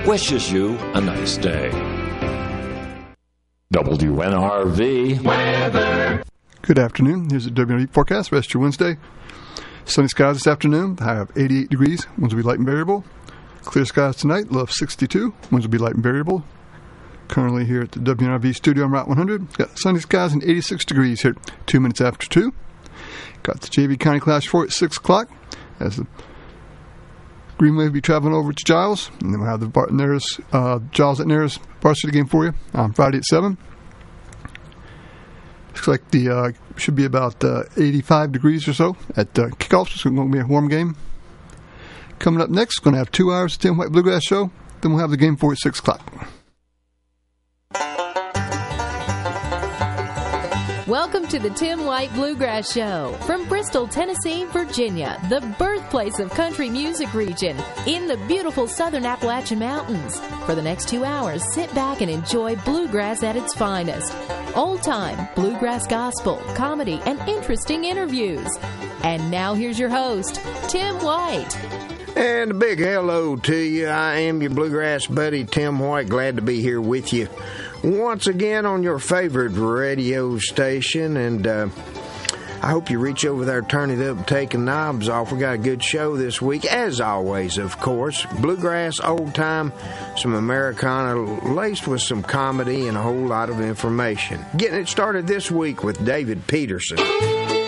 wishes you a nice day. WNRV weather. Good afternoon. Here's the WNRV forecast. Rest your Wednesday. Sunny skies this afternoon. High of 88 degrees. Winds will be light and variable. Clear skies tonight. Low of 62. Winds will be light and variable. Currently here at the WNRV studio on Route 100. Got sunny skies and 86 degrees here at 2 minutes after 2. Got the JV County Clash 4 at 6 o'clock. As the Greenway will be traveling over to Giles. And then we'll have the Giles at Neris varsity game for you on Friday at 7. Looks like the should be about 85 degrees or so at kickoff. So it's going to be a warm game. Coming up next, going to have 2 hours of Tim White Bluegrass Show. Then we'll have the game for you at 6 o'clock. Welcome to the Tim White Bluegrass Show from Bristol, Tennessee, Virginia, the birthplace of country music region in the beautiful southern Appalachian Mountains. For the next 2 hours, sit back and enjoy bluegrass at its finest. Old-time bluegrass gospel, comedy, and interesting interviews. And now here's your host, Tim White. And a big hello to you. I am your bluegrass buddy, Tim White. Glad to be here with you once again on your favorite radio station. And I hope you reach over there, turn it up, taking knobs off. We got a good show this week, as always, of course. Bluegrass, old time, some Americana laced with some comedy and a whole lot of information. Getting it started this week with David Peterson.